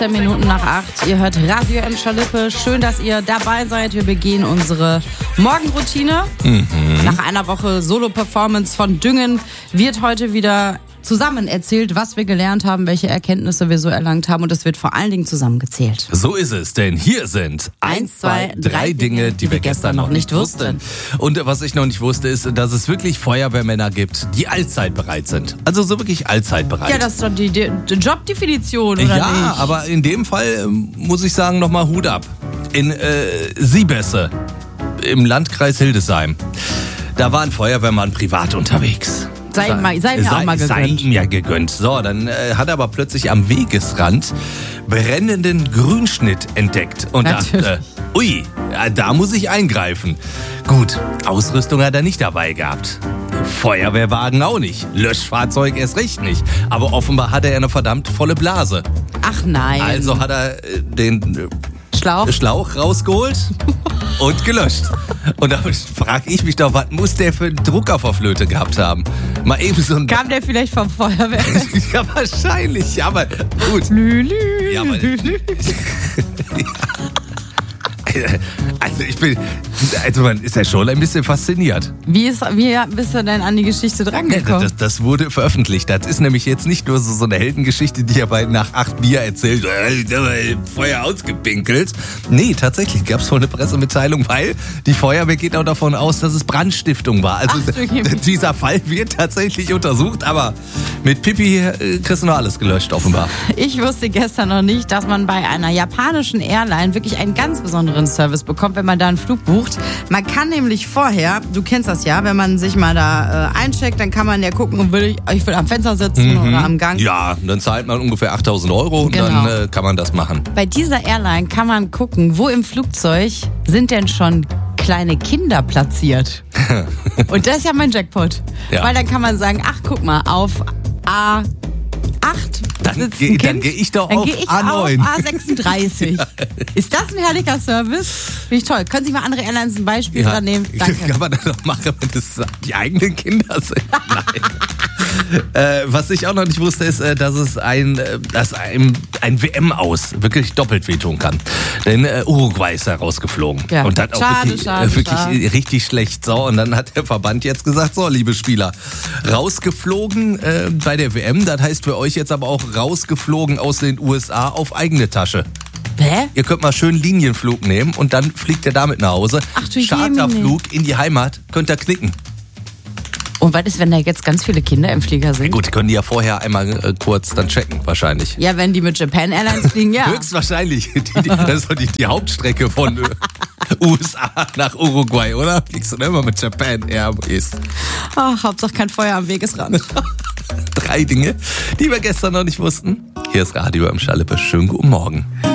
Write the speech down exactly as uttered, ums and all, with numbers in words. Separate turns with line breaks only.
fünfzehn Minuten nach acht. Ihr hört Radio M. Schalippe. Schön, dass ihr dabei seid. Wir begehen unsere Morgenroutine. Mhm. Nach einer Woche Solo-Performance von Düngen wird heute wieder zusammen erzählt, was wir gelernt haben, welche Erkenntnisse wir so erlangt haben. Und es wird vor allen Dingen zusammengezählt.
So ist es, denn hier sind eins, zwei, drei Dinge, die wir gestern noch nicht wussten. Und was ich noch nicht wusste, ist, dass es wirklich Feuerwehrmänner gibt, die allzeit bereit sind. Also so wirklich allzeit bereit.
Ja, das ist doch die, die, die Jobdefinition, oder
ja,
nicht?
Ja, aber in dem Fall äh, muss ich sagen, nochmal Hut ab. In äh, Siebesse, im Landkreis Hildesheim, da war ein Feuerwehrmann privat unterwegs.
Sei, ihm mal, sei mir
sei,
auch mal gegönnt.
Sei ihm ja gegönnt. So, dann äh, hat er aber plötzlich am Wegesrand brennenden Grünschnitt entdeckt und dachte, ui, ja, da muss ich eingreifen. Gut, Ausrüstung hat er nicht dabei gehabt. Feuerwehrwagen auch nicht. Löschfahrzeug erst recht nicht. Aber offenbar hatte er eine verdammt volle Blase.
Ach nein.
Also hat er äh, den äh,
Schlauch.
Schlauch rausgeholt und gelöscht. Und da frage ich mich doch, was muss der für einen Druck auf der Flöte gehabt haben? Mal eben so ein
Kam der vielleicht vom Feuerwehr?
Ja, wahrscheinlich. Ja, aber gut.
Lülü.
Ja, aber also ich bin, also man ist ja schon ein bisschen fasziniert.
Wie, ist, wie bist du denn an die Geschichte drangekommen?
Das, das wurde veröffentlicht. Das ist nämlich jetzt nicht nur so, so eine Heldengeschichte, die er bei nach acht Bier erzählt, äh, Feuer ausgepinkelt. Nee, tatsächlich gab es wohl eine Pressemitteilung, weil die Feuerwehr geht auch davon aus, dass es Brandstiftung war. Also Ach, dieser Fall wird tatsächlich untersucht, aber mit Pipi äh, kriegst du noch alles gelöscht, offenbar.
Ich wusste gestern noch nicht, dass man bei einer japanischen Airline wirklich einen ganz besonderen Service bekommt, wenn man da einen Flug bucht. Man kann nämlich vorher, du kennst das ja, wenn man sich mal da äh, eincheckt, dann kann man ja gucken, will ich, ich will am Fenster sitzen mhm. oder am Gang.
Ja, dann zahlt man ungefähr achttausend Euro und
genau.
dann äh, kann man das machen.
Bei dieser Airline kann man gucken, wo im Flugzeug sind denn schon kleine Kinder platziert. Und das ist ja mein Jackpot. Ja. Weil dann kann man sagen, ach guck mal, auf A acht
Dann gehe geh ich doch
dann
auf
geh ich
A neun.
Auf A sechsunddreißig. Ja. Ist das ein herrlicher Service? Finde ich toll. Können Sie mal andere Airlines ein Beispiel ja. dran nehmen? Danke.
Kann man das doch machen, wenn das die eigenen Kinder sind? Nein. äh, was ich auch noch nicht wusste, ist, dass es ein, dass ein, ein W M-Aus wirklich doppelt wehtun kann. Denn äh, Uruguay ist da rausgeflogen. Ja. Und dann auch
schade,
wirklich,
schade,
äh, wirklich
schade.
richtig schlecht. So, und dann hat der Verband jetzt gesagt, so, liebe Spieler, rausgeflogen äh, bei der W M, das heißt für euch jetzt aber auch rausgeflogen aus den U S A auf eigene Tasche.
Hä?
Ihr könnt mal schön Linienflug nehmen und dann fliegt ihr damit nach Hause.
Ach du
Charterflug in die Heimat, könnt ihr knicken.
Und was ist, wenn da jetzt ganz viele Kinder im Flieger sind?
Ja, gut, können die ja vorher einmal äh, kurz dann checken, wahrscheinlich.
Ja, wenn die mit Japan Airlines fliegen, ja.
Höchstwahrscheinlich. Die, die, das ist doch die, die Hauptstrecke von U S A nach Uruguay, oder? Fliegst du immer mit Japan Airways.
Ach, Hauptsache kein Feuer am Wegesrand.
Drei Dinge, die wir gestern noch nicht wussten. Hier ist Radio im Schalippe. Schönen guten Morgen.